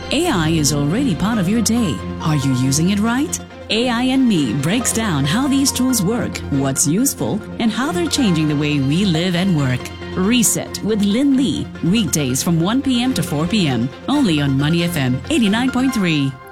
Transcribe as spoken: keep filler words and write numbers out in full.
A I is already part of your day. Are you using it right? A I and Me breaks down how these tools work, what's useful, and how they're changing the way we live and work. Reset with Lynn Lee, weekdays from one p.m. to four p.m. only on Money F M eighty-nine point three.